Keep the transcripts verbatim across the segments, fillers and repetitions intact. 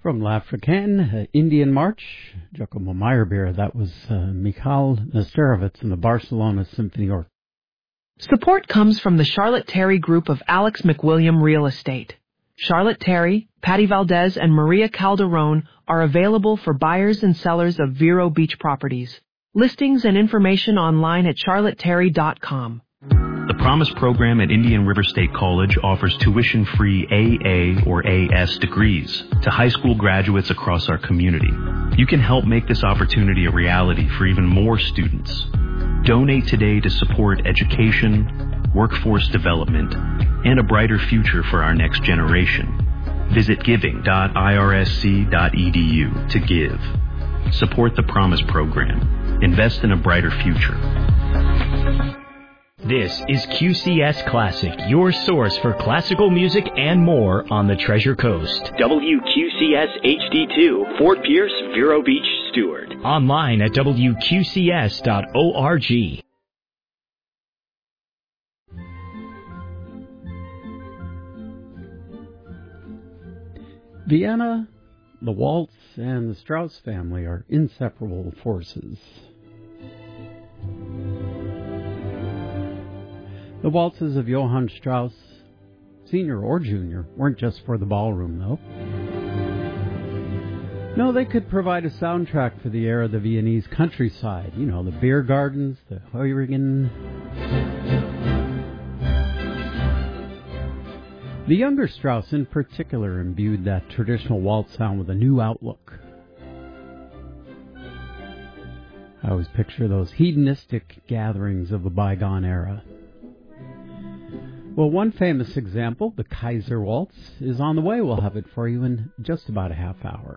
From L'Africaine, uh, Indian March, Giacomo Meyerbeer, that was uh, Mikhail Nesterovitz and the Barcelona Symphony Orchestra. Support comes from the Charlotte Terry Group of Alex McWilliam Real Estate. Charlotte Terry, Patty Valdez, and Maria Calderon are available for buyers and sellers of Vero Beach properties. Listings and information online at charlotte terry dot com. The Promise program at Indian River State College offers tuition-free A A or A S degrees to high school graduates across our community. You can help make this opportunity a reality for even more students. Donate today to support education, workforce development, and a brighter future for our next generation. Visit giving dot I R S C dot E D U to give. Support the Promise program. Invest in a brighter future. This is Q C S Classic, your source for classical music and more on the Treasure Coast. W Q C S H D two, Fort Pierce, Vero Beach, Stewart. Online at W Q C S dot org. Vienna, the waltz, and the Strauss family are inseparable forces. The waltzes of Johann Strauss, senior or junior, weren't just for the ballroom, though. No, they could provide a soundtrack for the era of the Viennese countryside. You know, the beer gardens, the Heurigen. The younger Strauss, in particular, imbued that traditional waltz sound with a new outlook. I always picture those hedonistic gatherings of the bygone era. Well, one famous example, the Kaiser Waltz, is on the way. We'll have it for you in just about a half hour.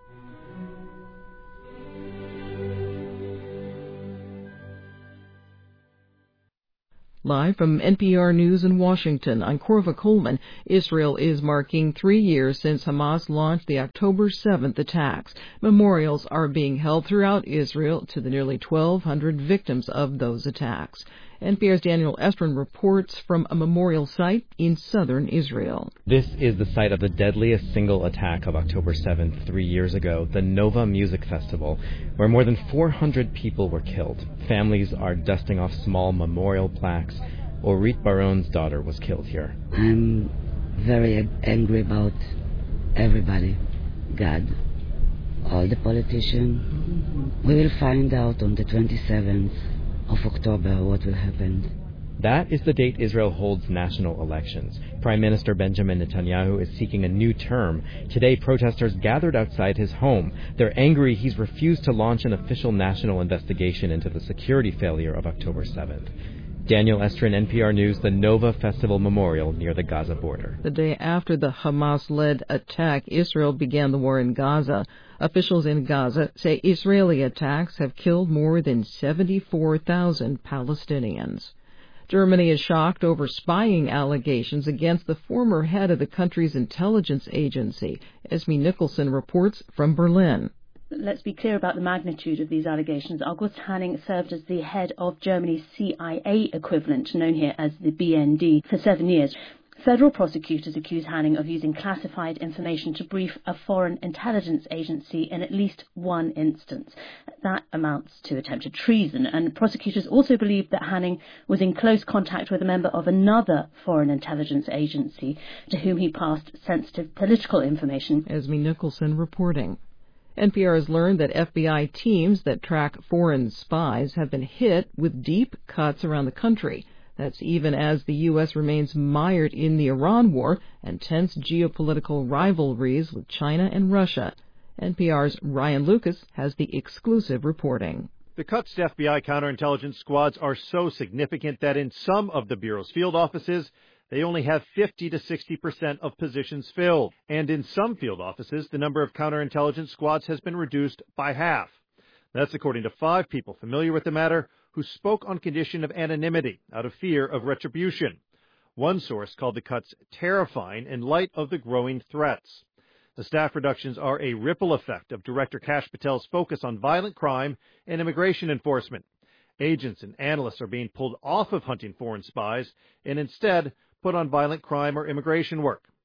Live from N P R News in Washington, I'm Corva Coleman. Israel is marking three years since Hamas launched the October seventh attacks. Memorials are being held throughout Israel to the nearly twelve hundred victims of those attacks. N P R's Daniel Estrin reports from a memorial site in southern Israel. This is the site of the deadliest single attack of October seventh, three years ago, the Nova Music Festival, where more than four hundred people were killed. Families are dusting off small memorial plaques. Orit Baron's daughter was killed here. I'm very angry about everybody. God, all the politicians. We will find out on the twenty-seventh of October what will happen. That is the date Israel holds national elections. Prime Minister Benjamin Netanyahu is seeking a new term. Today, protesters gathered outside his home. They're angry he's refused to launch an official national investigation into the security failure of October seventh. Daniel Estrin, N P R News, the Nova Festival Memorial near the Gaza border. The day after the Hamas-led attack, Israel began the war in Gaza. Officials in Gaza say Israeli attacks have killed more than seventy-four thousand Palestinians. Germany is shocked over spying allegations against the former head of the country's intelligence agency. Esme Nicholson reports from Berlin. Let's be clear about the magnitude of these allegations. August Hanning served as the head of Germany's C I A equivalent, known here as the B N D, for seven years. Federal prosecutors accuse Hanning of using classified information to brief a foreign intelligence agency in at least one instance. That amounts to attempted treason, and prosecutors also believe that Hanning was in close contact with a member of another foreign intelligence agency to whom he passed sensitive political information. Esme Nicholson reporting. N P R has learned that F B I teams that track foreign spies have been hit with deep cuts around the country. That's even as the U S remains mired in the Iran war and tense geopolitical rivalries with China and Russia. N P R's Ryan Lucas has the exclusive reporting. The cuts to F B I counterintelligence squads are so significant that in some of the Bureau's field offices, they only have fifty to sixty percent of positions filled. And in some field offices, the number of counterintelligence squads has been reduced by half. That's according to five people familiar with the matter who spoke on condition of anonymity out of fear of retribution. One source called the cuts terrifying in light of the growing threats. The staff reductions are a ripple effect of Director Kash Patel's focus on violent crime and immigration enforcement. Agents and analysts are being pulled off of hunting foreign spies and instead put on violent crime or immigration work.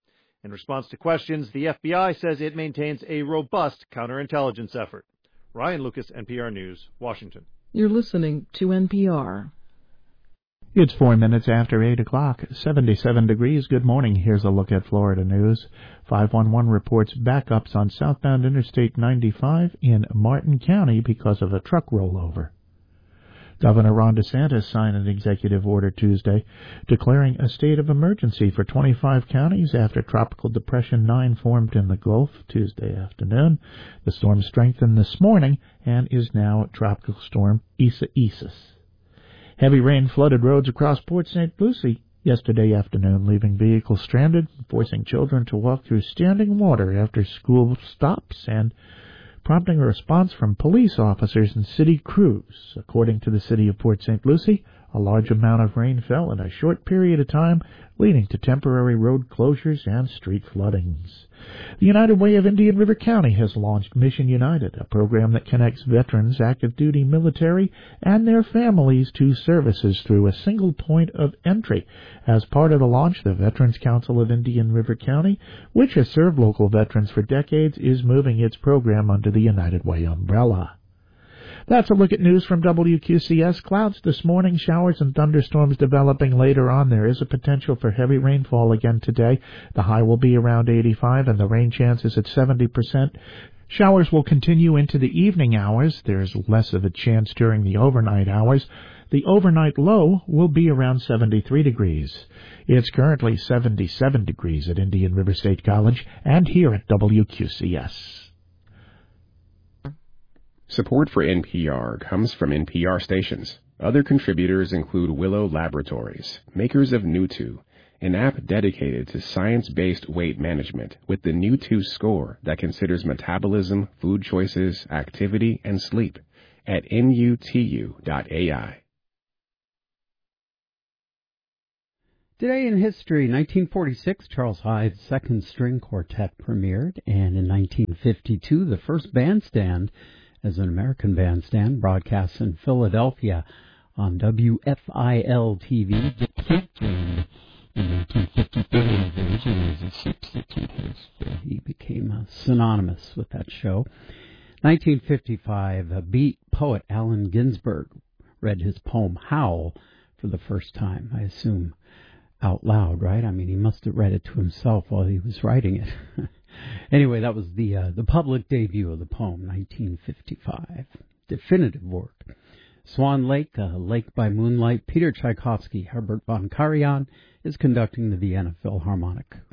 In response to questions, the F B I says it maintains a robust counterintelligence effort. Ryan Lucas, N P R News, Washington. You're listening to N P R. It's four minutes after eight o'clock, seventy-seven degrees. Good morning. Here's a look at Florida news. five one one reports backups on southbound Interstate ninety-five in Martin County because of a truck rollover. Governor Ron DeSantis signed an executive order Tuesday declaring a state of emergency for twenty-five counties after Tropical Depression nine formed in the Gulf Tuesday afternoon. The storm strengthened this morning and is now Tropical Storm Isaias. Heavy rain flooded roads across Port Saint Lucie yesterday afternoon, leaving vehicles stranded, forcing children to walk through standing water after school stops, and prompting a response from police officers and city crews. According to the city of Port Saint Lucie, a large amount of rain fell in a short period of time, leading to temporary road closures and street floodings. The United Way of Indian River County has launched Mission United, a program that connects veterans, active duty military, and their families to services through a single point of entry. As part of the launch, the Veterans Council of Indian River County, which has served local veterans for decades, is moving its program under the United Way umbrella. That's a look at news from W Q C S. Clouds this morning, showers and thunderstorms developing later on. There is a potential for heavy rainfall again today. The high will be around eighty-five and the rain chance is at seventy percent. Showers will continue into the evening hours. There's less of a chance during the overnight hours. The overnight low will be around seventy-three degrees. It's currently seventy-seven degrees at Indian River State College and here at W Q C S. Support for N P R comes from N P R stations. Other contributors include Willow Laboratories, makers of Nutu, an app dedicated to science-based weight management with the Nutu score that considers metabolism, food choices, activity, and sleep at N U T U dot A I. Today in history, nineteen forty-six, Charles Hyde's Second String Quartet premiered, and in nineteen fifty-two, the first bandstand as an American bandstand broadcasts in Philadelphia on W F I L T V. In nineteen fifty-three, he became uh, synonymous with that show. nineteen fifty-five, uh, beat poet Allen Ginsberg read his poem Howl for the first time, I assume out loud, right? I mean, he must have read it to himself while he was writing it. Anyway, that was the uh, the public debut of the poem, nineteen fifty-five. Definitive work. Swan Lake, uh, Lake by Moonlight. Peter Tchaikovsky, Herbert von Karajan is conducting the Vienna Philharmonic